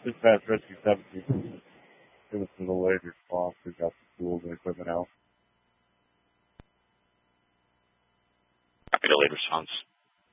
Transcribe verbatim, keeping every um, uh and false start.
Dispatch Rescue seventeen. Give us a delayed response. We've got the tools and equipment out. Copy, delayed response.